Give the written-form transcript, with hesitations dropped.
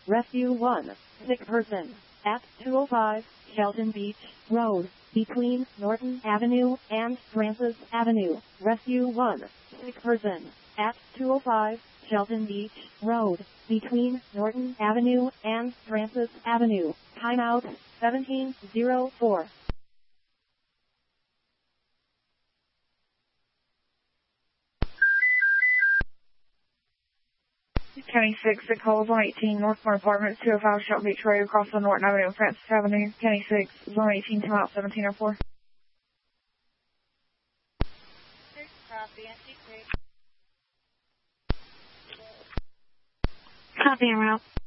Rescue 1. Sick person. At 205 Shelton Beach Road, between Norton Avenue and Francis Avenue. Rescue 1. Sick person. At 205 Shelton Beach Road, between Norton Avenue and Francis Avenue. Timeout 1704. County 6, it calls 118 Northmore Apartments, 205 Shelton Beach Road, across from Norton Avenue and Francis Avenue. County 6, Zone 18, time out 1704. Copy, en route.